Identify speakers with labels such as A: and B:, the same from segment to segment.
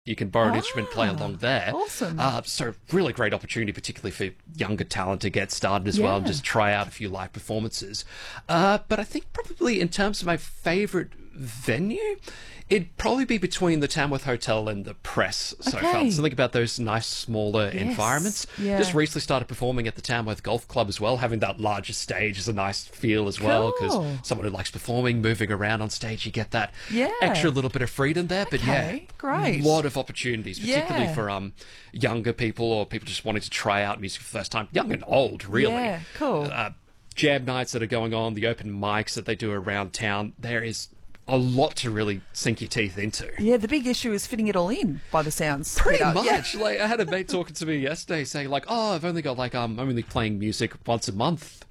A: You can borrow an instrument, play along there.
B: Awesome.
A: So really great opportunity, particularly for younger talent to get started as well and just try out a few live performances. But I think probably in terms of my favourite venue, it'd probably be between the Tamworth Hotel and the Press so far. So think about those nice smaller environments.
B: Yeah.
A: Just recently started performing at the Tamworth Golf Club as well. Having that larger stage is a nice feel as well, because someone who likes performing, moving around on stage, you get that extra little bit of freedom there. But
B: great.
A: A lot of opportunities, particularly for younger people or people just wanting to try out music for the first time, young and old, really.
B: Yeah, cool.
A: Jam nights that are going on, the open mics that they do around town, there is a lot to really sink your teeth into.
B: Yeah, the big issue is fitting it all in, by the sounds.
A: Pretty much. Like, I had a mate talking to me yesterday saying, like, oh, I've only got, like, I'm only playing music once a month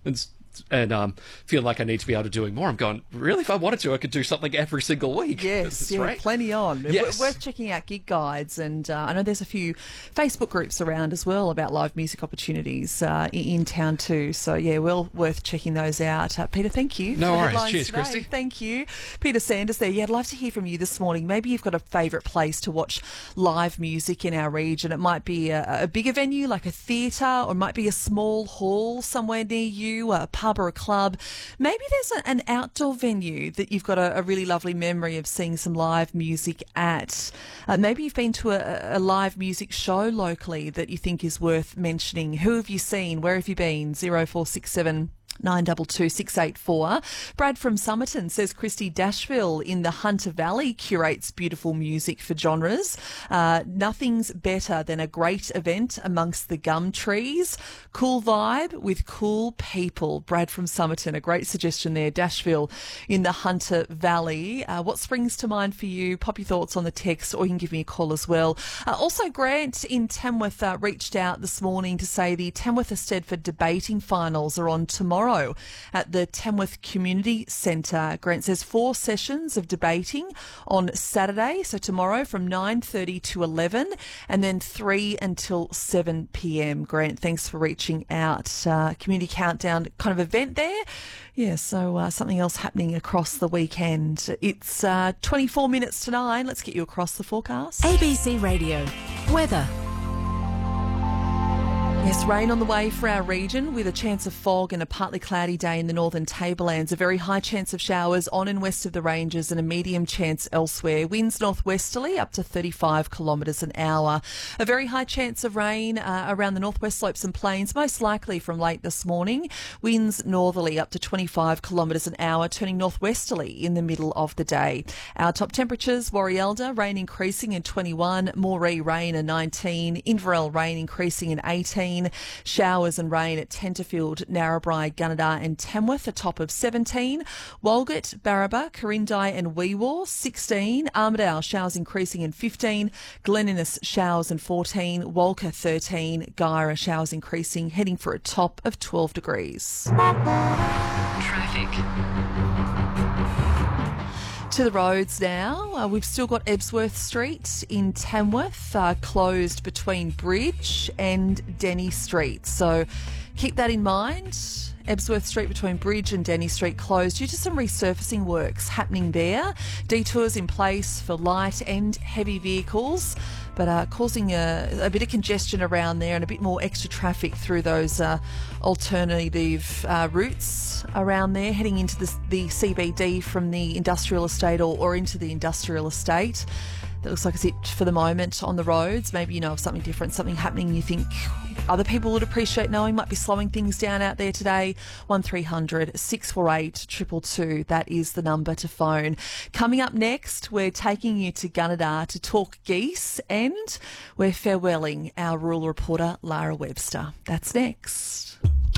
A: and feel like I need to be able to doing more. I'm going, really? If I wanted to, I could do something every single week.
B: Yes,
A: right.
B: Plenty on.
A: Yes.
B: Worth checking out gig guides, and I know there's a few Facebook groups around as well about live music opportunities in town too. So well worth checking those out. Peter, thank you.
A: No worries. Cheers,
B: today.
A: Christy.
B: Thank you. Peter Sanders there. Yeah, I'd love to hear from you this morning. Maybe you've got a favourite place to watch live music in our region. It might be a bigger venue like a theatre, or it might be a small hall somewhere near you, a pub or a club. Maybe there's an outdoor venue that you've got a really lovely memory of seeing some live music at. Maybe you've been to a live music show locally that you think is worth mentioning. Who have you seen? Where have you been? 0467 922 684. Brad from Somerton says Christy Dashville in the Hunter Valley curates beautiful music for genres. Nothing's better than a great event amongst the gum trees. Cool vibe with cool people. Brad from Somerton, a great suggestion there. Dashville in the Hunter Valley. What springs to mind for you? Pop your thoughts on the text, or you can give me a call as well. Also, Grant in Tamworth reached out this morning to say the Tamworth Eisteddfod debating finals are on tomorrow at the Tamworth Community Centre. Grant says 4 sessions of debating on Saturday, so tomorrow from 9:30 to 11, and then 3 until 7 p.m. Grant, thanks for reaching out. Community Countdown kind of event there. Yeah, so something else happening across the weekend. It's 24 minutes to 9. Let's get you across the forecast.
C: ABC Radio. Weather.
B: Yes, rain on the way for our region with a chance of fog and a partly cloudy day in the northern tablelands. A very high chance of showers on and west of the ranges and a medium chance elsewhere. Winds northwesterly up to 35 kilometres an hour. A very high chance of rain around the northwest slopes and plains, most likely from late this morning. Winds northerly up to 25 kilometres an hour, turning northwesterly in the middle of the day. Our top temperatures: Warialda, rain increasing in 21, Moree rain in 19, Inverell rain increasing in 18, showers and rain at Tenterfield, Narrabri, Gunnedah and Tamworth, a top of 17. Walgett, Barraba, Corindai and Weewaw, 16. Armidale, showers increasing in 15. Glen Innes, showers in 14. Walker, 13. Guyra, showers increasing, heading for a top of 12 degrees.
C: Traffic.
B: To the roads now. We've still got Ebsworth Street in Tamworth closed between Bridge and Denny Street. So keep that in mind. Ebsworth Street between Bridge and Denny Street closed due to some resurfacing works happening there. Detours in place for light and heavy vehicles, but causing a bit of congestion around there and a bit more extra traffic through those alternative routes around there, heading into the CBD from the industrial estate or into the industrial estate. That looks like it's it for the moment on the roads. Maybe you know of something different, something happening you think other people would appreciate knowing, might be slowing things down out there today. 1300 648 222. That is the number to phone. Coming up next, we're taking you to Gunnedah to talk geese, and we're farewelling our rural reporter, Lara Webster. That's next.